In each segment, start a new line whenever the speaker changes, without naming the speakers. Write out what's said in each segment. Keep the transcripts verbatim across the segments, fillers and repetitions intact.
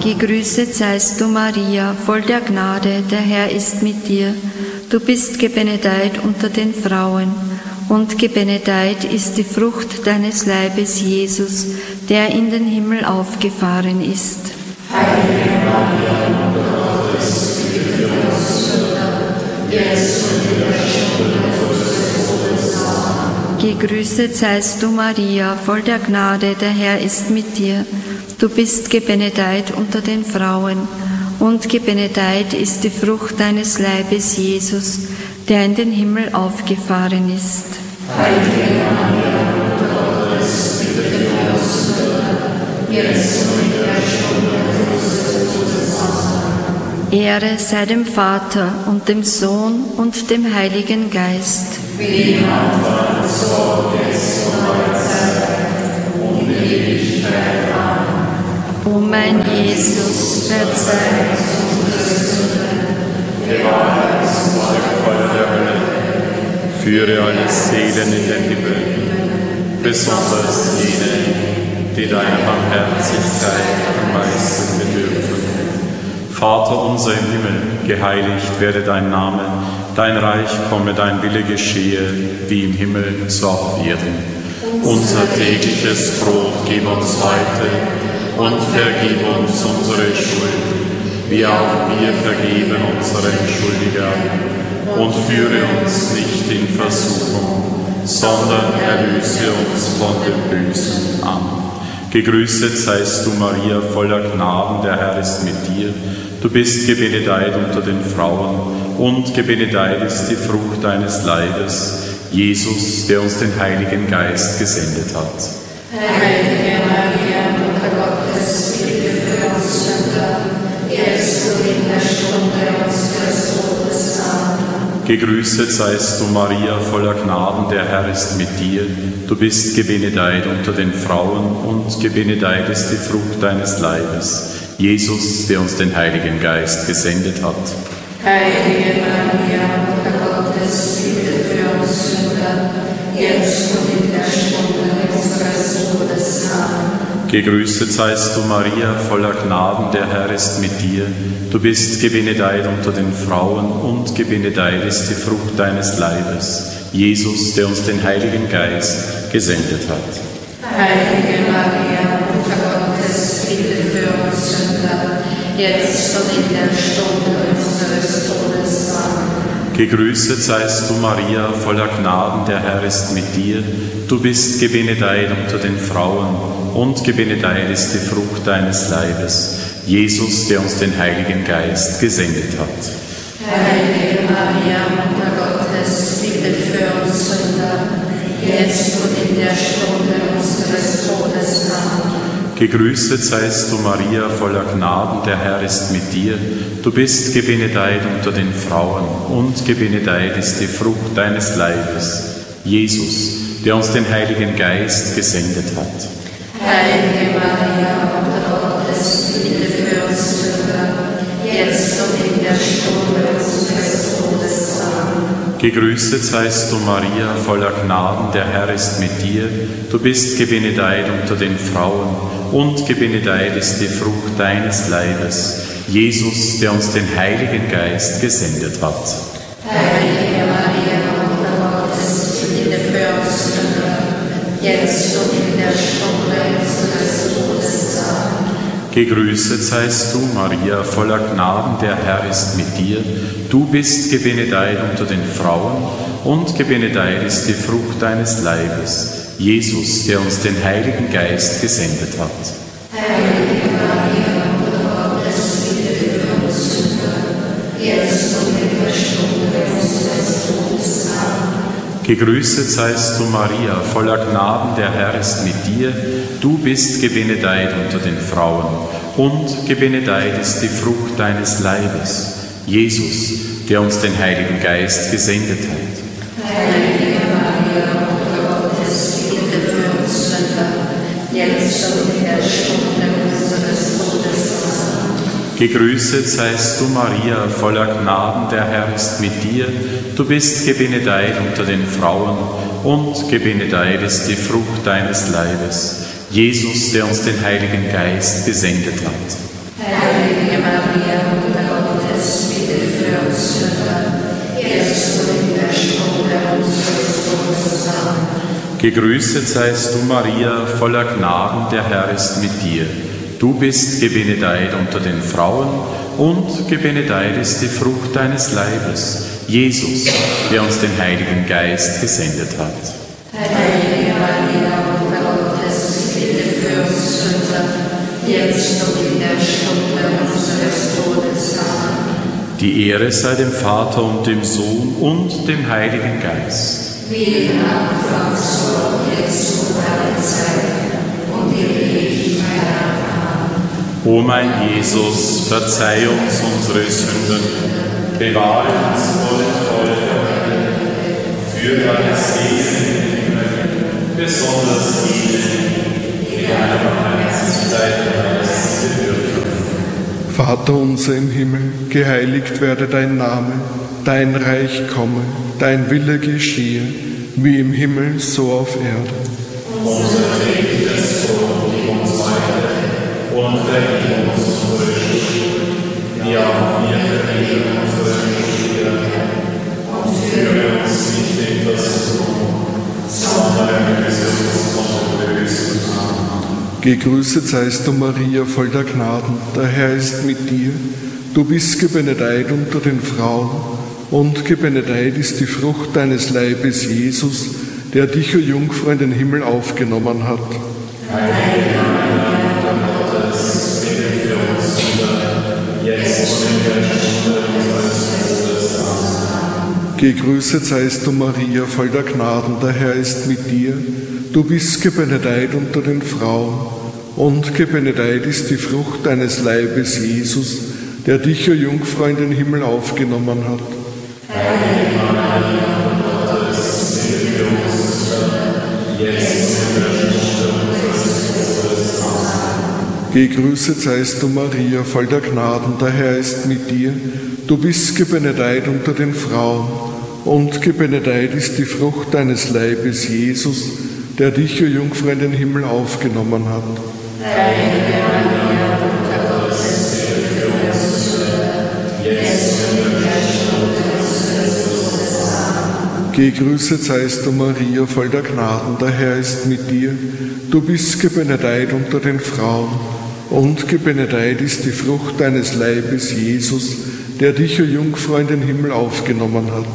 Gegrüßet seist du, Maria, voll der Gnade, der Herr ist mit dir. Du bist gebenedeit unter den Frauen, und gebenedeit ist die Frucht deines Leibes, Jesus, der in den Himmel aufgefahren ist.
Heilige Maria, Mutter Gottes, bitte für uns Sünder, jetzt und in der Stunde unseres Todes. Amen.
Gegrüßet seist du, Maria, voll der Gnade, der Herr ist mit dir. Du bist gebenedeit unter den Frauen, und gebenedeit ist die Frucht deines Leibes, Jesus, der in den Himmel aufgefahren ist.
Heilige Maria, Mutter Gottes, bitte für uns Sünder, jetzt und in der Stunde unseres Todes. Amen.
Ehre sei dem Vater und dem Sohn und dem Heiligen Geist.
Wie im Anfang, so jetzt und alle Zeit und in Ewigkeit. Amen.
O mein Jesus, verzeih
unsere Sünden, bewahre uns vor dem Feuer der Hölle, führe alle Seelen in den Himmel, besonders jene, die deiner Barmherzigkeit am meisten bedürfen. Vater unser im Himmel, geheiligt werde dein Name, dein Reich komme, dein Wille geschehe, wie im Himmel, so auch auf Erden. Unser tägliches Brot gib uns heute und vergib uns unsere Schuld, wie auch wir vergeben unseren Schuldigern. Und führe uns nicht in Versuchung, sondern erlöse uns von dem Bösen. Amen. Gegrüßet seist du, Maria, voller Gnaden, der Herr ist mit dir. Du bist gebenedeit unter den Frauen, und gebenedeit ist die Frucht deines Leibes, Jesus, der uns den Heiligen Geist gesendet hat.
Heilige Maria, Mutter Gottes, bitte für uns Sünder, jetzt und in der Stunde unseres Todes. Amen.
Gegrüßet seist du, Maria, voller Gnaden, der Herr ist mit dir. Du bist gebenedeit unter den Frauen, und gebenedeit ist die Frucht deines Leibes, Jesus, der uns den Heiligen Geist gesendet hat.
Heilige Maria, Mutter Gottes, bitte für uns Sünder, jetzt und in der Stunde unseres Todes. Amen.
Gegrüßet seist du, Maria, voller Gnaden, der Herr ist mit dir. Du bist gebenedeit unter den Frauen, und gebenedeit ist die Frucht deines Leibes, Jesus, der uns den Heiligen Geist gesendet hat.
Heilige Maria, Mutter Gottes, bitte für uns Sünder, jetzt und in der Stunde unseres Todes. Amen.
Gegrüßet seist du, Maria, voller Gnaden, der Herr ist mit dir. Du bist gebenedeit unter den Frauen, und gebenedeit ist die Frucht deines Leibes, Jesus, der uns den Heiligen Geist gesendet hat.
Heilige Maria, Mutter Gottes, bitte für uns Sünder, jetzt und in der Stunde unseres Todes. Amen.
Gegrüßet seist du, Maria, voller Gnaden, der Herr ist mit dir. Du bist gebenedeit unter den Frauen, und gebenedeit ist die Frucht deines Leibes, Jesus, der uns den Heiligen Geist gesendet hat.
Heilige Maria, Mutter Gottes, bitte für uns Sünder, jetzt und in der Stunde unseres Todes. Amen.
Gegrüßet seist du, Maria, voller Gnaden, der Herr ist mit dir. Du bist gebenedeit unter den Frauen, und gebenedeit ist die Frucht deines Leibes, Jesus, der uns den Heiligen Geist gesendet hat.
Heilige Maria, Mutter Gottes, bitte für uns Sünder, jetzt und in der Stunde unseres Todes. Amen.
Gegrüßet seist du, Maria, voller Gnaden, der Herr ist mit dir. Du bist gebenedeit unter den Frauen, und gebenedeit ist die Frucht deines Leibes, Jesus, der uns den Heiligen Geist gesendet hat.
Heilige Maria, Mutter Gottes, bitte für uns Sünder, jetzt und in der Stunde unseres Todes. Amen.
Gegrüßet seist du, Maria, voller Gnaden, der Herr ist mit dir. Du bist gebenedeit unter den Frauen, und gebenedeit ist die Frucht deines Leibes, Jesus, der uns den Heiligen Geist gesendet hat.
Heilige Maria, Mutter Gottes, bitte für uns Sünder, jetzt und in der Stunde unseres Todes. Amen.
Gegrüßet seist du, Maria, voller Gnaden, der Herr ist mit dir. Du bist gebenedeit unter den Frauen, und gebenedeit ist die Frucht deines Leibes, Jesus, der uns den Heiligen Geist gesendet hat.
Heilige Maria, Mutter Gottes, bitte für uns Sünder, jetzt und in der Stunde unseres Todes. Amen.
Gegrüßet seist du, Maria, voller Gnaden, der Herr ist mit dir. Du bist gebenedeit unter den Frauen und gebenedeit ist die Frucht deines Leibes, Jesus, der uns den Heiligen Geist gesendet hat.
Heilige Maria, Mutter Gottes, bitte für uns Sünder, jetzt und in der Stunde unseres Todes. Amen.
Die Ehre sei dem Vater und dem Sohn und dem Heiligen Geist.
Wie im Anfang, so und jetzt und alle Zeiten und in Ewigkeit. Amen.
O mein Jesus, verzeih uns unsere Sünden, bewahre uns vor der Freude der Hölle, führe alle Seelen in den Himmel, besonders jene, die deiner Barmherzigkeit bedürfen.
Vater unser im Himmel, geheiligt werde dein Name, dein Reich komme, dein Wille geschehe, wie im Himmel, so auf Erden.
Unser tägliches Brot gib uns heute und vergib uns unsere Schuld, wie auch wir vergeben unseren Schuldigern. Und führe uns nicht in Versuchung, sondern erlöse uns von der Bösen.
Gegrüßet seist du, Maria, voll der Gnaden, der Herr ist mit dir. Du bist gebenedeit unter den Frauen, und gebenedeit ist die Frucht deines Leibes, Jesus, der dich, o Jungfrau, in den Himmel aufgenommen hat.
Heilige Maria, Mutter Gottes, bitte für uns Sünder, jetzt und in der Stunde unseres Todes. Amen.
Gegrüßet seist du, Maria, voll der Gnaden, der Herr ist mit dir. Du bist gebenedeit unter den Frauen, und gebenedeit ist die Frucht deines Leibes, Jesus, der dich, o Jungfrau, in den Himmel aufgenommen hat.
Heilige Maria, Mutter Gottes, bitte für uns Sünder, jetzt und in der Stunde unseres Todes. Amen.
Gegrüßet seist du, Maria, voll der Gnaden, der Herr ist mit dir. Du bist gebenedeit unter den Frauen, und gebenedeit ist die Frucht deines Leibes, Jesus, der dich, o Jungfrau, in den Himmel aufgenommen hat.
Heilige Maria, Mutter Gottes, bitte für uns Sünder, jetzt und in der Stunde unseres Todes. Amen.
Gegrüßet seist du, Maria, voll der Gnaden, der Herr ist mit dir. Du bist gebenedeit unter den Frauen, und gebenedeit ist die Frucht deines Leibes, Jesus, der dich, o Jungfrau, in den Himmel aufgenommen hat.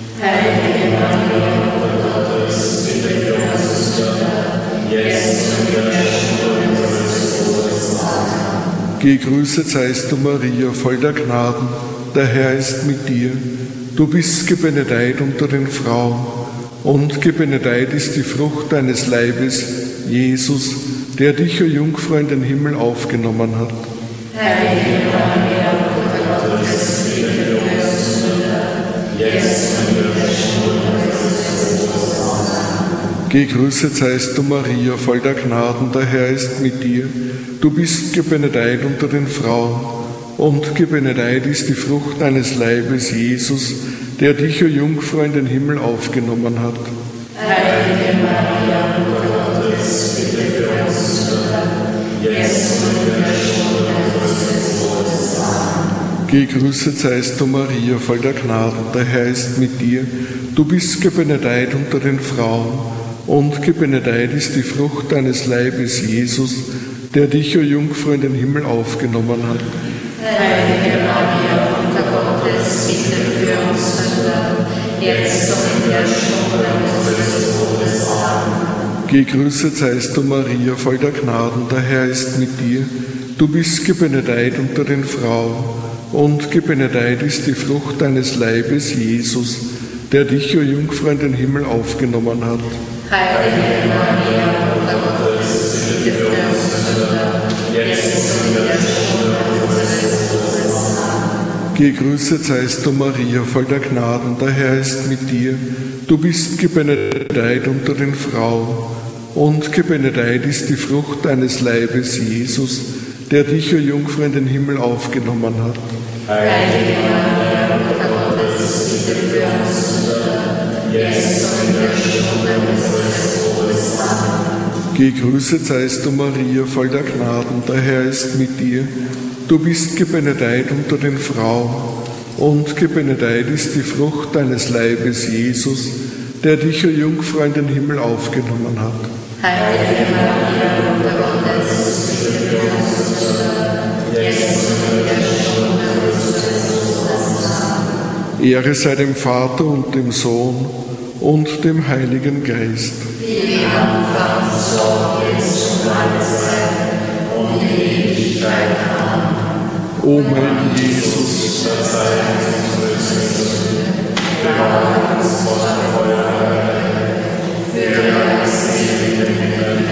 Heilige Maria, Mutter Gottes, bitte für uns Sünder, jetzt und in der Stunde unseres Todes. Amen.
Gegrüßet seist du, Maria, voll der Gnaden, der Herr ist mit dir. Du bist gebenedeit unter den Frauen, und gebenedeit ist die Frucht deines Leibes, Jesus, der dich, o Jungfrau, in den Himmel aufgenommen hat.
Heilige Maria, Mutter Gottes, bitte für uns Sünder, jetzt und in der Stunde unseres Todes. Amen.
Gegrüßet seist du, Maria, voll der Gnaden, der Herr ist mit dir. Du bist gebenedeit unter den Frauen, und gebenedeit ist die Frucht deines Leibes, Jesus, der dich, o Jungfrau, in den Himmel aufgenommen hat.
Heilige Maria, Mutter Gottes, bitte für uns Sünder, jetzt und in der Stunde unseres Todes. Amen.
Gegrüßet seist du, Maria, voll der Gnaden, der Herr ist mit dir. Du bist gebenedeit unter den Frauen, und gebenedeit ist die Frucht deines Leibes, Jesus, der dich, o Jungfrau, in den Himmel aufgenommen hat.
Heilige Maria, Mutter Gottes, bitte für uns Sünder, jetzt und in der Stunde unseres Todes. Amen.
Gegrüßet seist du, Maria, voll der Gnaden, der Herr ist mit dir. Du bist gebenedeit unter den Frauen, und gebenedeit ist die Frucht deines Leibes, Jesus, der dich, o Jungfrau, in den Himmel aufgenommen hat.
Heilige Maria, Mutter Gottes, bitte für uns Sünder, jetzt und in der Stunde unseres Todes. Amen.
Gegrüßet seist du, Maria, voll der Gnaden, der Herr ist mit dir. Du bist gebenedeit unter den Frauen, und gebenedeit ist die Frucht deines Leibes, Jesus, der dich, o Jungfrau, in den Himmel aufgenommen hat.
Heilige Maria, Mutter Gottes, bitte für uns Sünder, jetzt und in der Stunde unseres Todes. Amen.
Gegrüßet seist du, Maria, voll der Gnaden, der Herr ist mit dir. du bist gebenedeit unter den Frauen, und gebenedeit ist die Frucht deines Leibes, Jesus, der dich, o Jungfrau, in den Himmel aufgenommen hat.
Heilige Maria, Mutter Gottes, bitte für uns Sünder, jetzt und in der Stunde unseres Todes.
Ehre sei dem Vater und dem Sohn und dem Heiligen Geist.
Wie am Anfang, so jetzt und alle Zeit und in Ewigkeit. Amen.
O mein Jesus,
Verzeih uns unsere Sünden, bewahre uns vor der Feuerhölle, führe alle Seelen in den Himmel,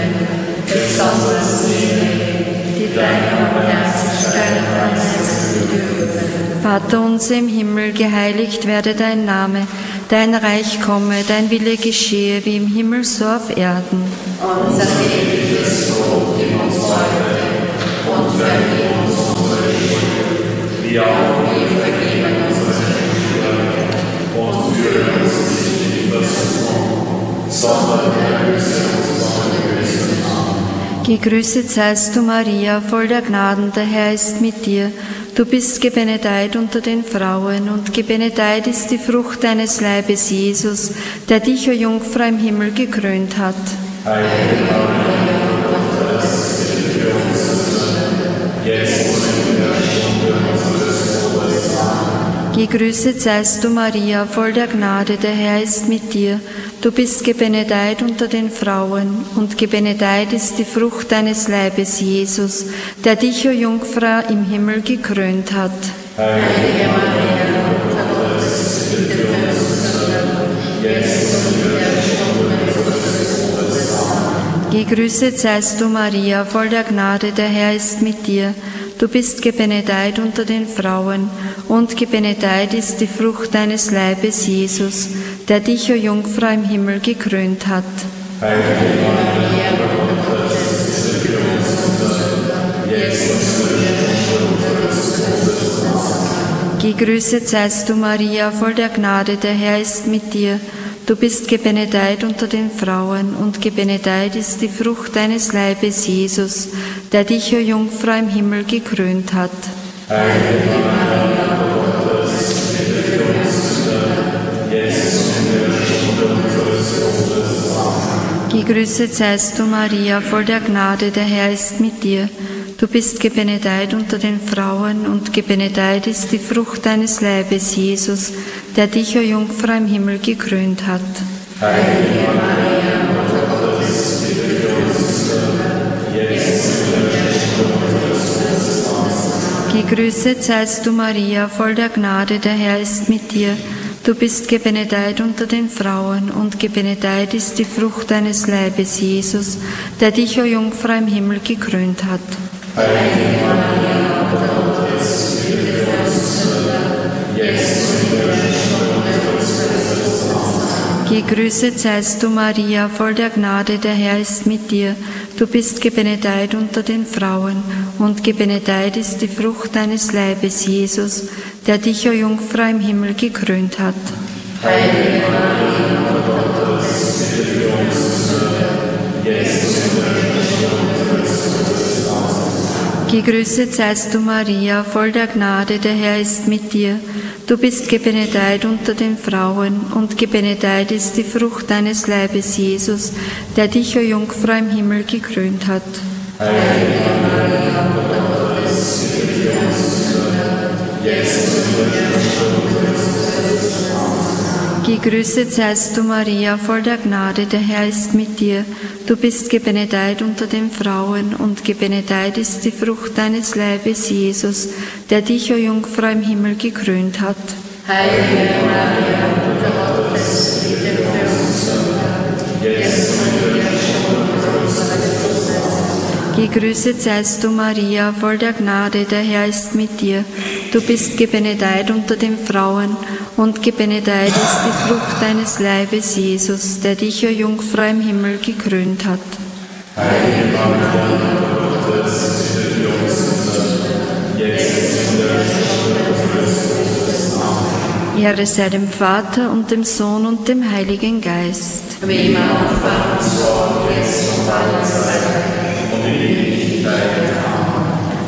besonders diejenigen, die deiner Barmherzigkeit am meisten bedürfen.
Vater unser im Himmel, geheiligt werde dein Name, dein Reich komme, dein Wille geschehe, wie im Himmel so auf Erden.
Unser tägliches Brot gib uns heute und vergib uns unsere Schuld, wie auch wir vergeben unseren Schuldigern, und führe uns nicht in die Versuchung, sondern erlöse uns von dem Bösen. Amen.
Gegrüßet seist du, Maria, voll der Gnaden, der Herr ist mit dir. Du bist gebenedeit unter den Frauen, und gebenedeit ist die Frucht deines Leibes, Jesus, der dich, o Jungfrau, im Himmel gekrönt hat.
Heilige Maria, Mutter Gottes, bitte für uns Sünder, jetzt und in der Stunde unseres Todes. Amen.
Gegrüßet seist du, Maria, voll der Gnade, der Herr ist mit dir. Du bist gebenedeit unter den Frauen, und gebenedeit ist die Frucht deines Leibes, Jesus, der dich, o Jungfrau, im Himmel gekrönt hat.
Heilige Maria, Mutter Gottes, bitte für uns Sünder, jetzt und in der Stunde unseres Todes. Amen.
Gegrüßet seist du, Maria, voll der Gnade, der Herr ist mit dir. Du bist gebenedeit unter den Frauen, und gebenedeit ist die Frucht deines Leibes, Jesus, der dich, o Jungfrau, im Himmel gekrönt hat.
Heilige Maria, Mutter Gottes, bitte für uns Sünder, jetzt und in der Stunde unseres Todes. Amen.
Gegrüßet seist du, Maria, voll der Gnade, der Herr ist mit dir. Du bist gebenedeit unter den Frauen, und gebenedeit ist die Frucht deines Leibes, Jesus, der dich, o Jungfrau, im Himmel gekrönt hat.
Heilige Maria, Mutter Gottes, bitte für uns Sünder, jetzt und in der Stunde unseres Todes. Amen.
Gegrüßet seist du, Maria, voll der Gnade, der Herr ist mit dir. Du bist gebenedeit unter den Frauen, und gebenedeit ist die Frucht deines Leibes, Jesus, der dich, o Jungfrau, im Himmel gekrönt hat.
Heilige Maria, Mutter Gottes, bitte für uns Sünder, jetzt und in der Stunde unseres Todes. Amen.
Gegrüßet seist du, Maria, voll der Gnade, der Herr ist mit dir. Du bist gebenedeit unter den Frauen, und gebenedeit ist die Frucht deines Leibes, Jesus, der dich, o Jungfrau, im Himmel gekrönt hat.
Heilige Maria, Mutter Gottes, bitte für uns Sünder, jetzt und in der Stunde unseres Todes. Amen.
Gegrüßet seist du, Maria, voll der Gnade, der Herr ist mit dir. Du bist gebenedeit unter den Frauen, und gebenedeit ist die Frucht deines Leibes, Jesus, der dich, o Jungfrau, im Himmel gekrönt hat.
Heilige Maria, Mutter
Gottes, bitte für uns Sünder, jetzt und in der Stunde unseres Todes. Amen.
Gegrüßet seist du, Maria, voll der Gnade, der Herr ist mit dir. Du bist gebenedeit unter den Frauen, und gebenedeit ist die Frucht deines Leibes, Jesus, der dich, o Jungfrau, im Himmel gekrönt hat.
Heilige Maria, Mutter Gottes, bitte für uns Sünder, jetzt und in der Stunde unseres Todes. Amen.
Gegrüßet seist du, Maria, voll der Gnade, der Herr ist mit dir. Du bist gebenedeit unter den Frauen, und gebenedeit ist die Frucht deines Leibes, Jesus, der dich, o Jungfrau, im Himmel gekrönt hat.
Heilige Maria, Mutter Gottes, bitte für uns Sünder, jetzt und in der Stunde unseres Todes.
Gegrüßet seist du, Maria, voll der Gnade, der Herr ist mit dir. Du bist gebenedeit unter den Frauen, und gebenedeit ist die Frucht deines Leibes, Jesus, der dich, o Jungfrau, im Himmel gekrönt hat.
Heilige Maria, Mutter Gottes, bitte für uns Sünder, jetzt und in der Stunde unseres Todes. Amen.
Ehre sei dem Vater und dem Sohn und dem Heiligen Geist.
Wie im Anfang, so jetzt und alle Zeit und in Ewigkeit. Amen.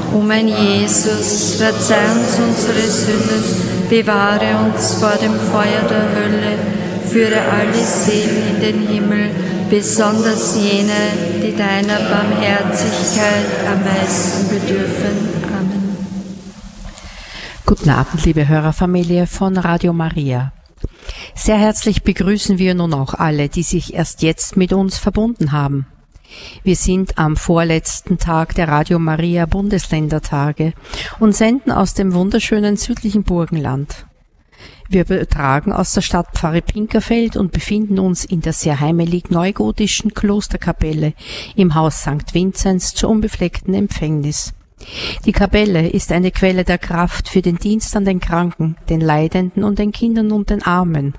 O mein Jesus, verzeih uns unsere Sünden, bewahre uns vor dem Feuer der Hölle, führe alle Seelen in den Himmel, besonders jene, die deiner Barmherzigkeit am meisten bedürfen. Amen.
Guten Abend, liebe Hörerfamilie von Radio Maria. Sehr herzlich begrüßen wir nun auch alle, die sich erst jetzt mit uns verbunden haben. Wir sind am vorletzten Tag der Radio Maria Bundesländertage und senden aus dem wunderschönen südlichen Burgenland. Wir übertragen aus der Stadtpfarre Pinkerfeld und befinden uns in der sehr heimelig neugotischen Klosterkapelle im Haus Sankt Vinzenz zur unbefleckten Empfängnis. Die Kapelle ist eine Quelle der Kraft für den Dienst an den Kranken, den Leidenden und den Kindern und den Armen.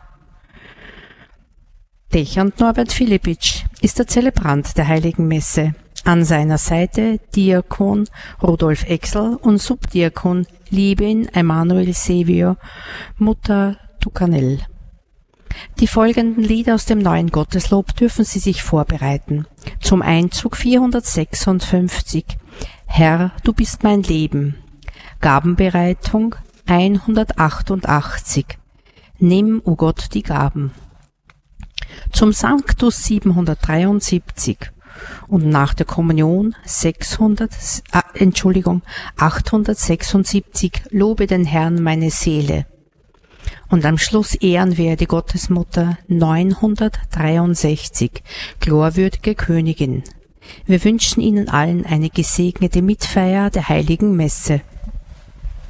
Dechant Norbert Filipitsch ist der Zelebrant der Heiligen Messe. An seiner Seite Diakon Rudolf Exel und Subdiakon Libin Emanuel Sevio, Mutter Tucanel. Die folgenden Lieder aus dem neuen Gotteslob dürfen Sie sich vorbereiten. Zum Einzug vierhundertsechsundfünfzig. Herr, du bist mein Leben. Gabenbereitung hundertachtundachtzig. Nimm, o Gott, die Gaben. Zum Sanctus siebenhundertdreiundsiebzig und nach der Kommunion sechshundert, äh, Entschuldigung, achthundertsechsundsiebzig, lobe den Herrn meine Seele. Und am Schluss ehren wir die Gottesmutter neunhundertdreiundsechzig, glorwürdige Königin. Wir wünschen Ihnen allen eine gesegnete Mitfeier der Heiligen Messe.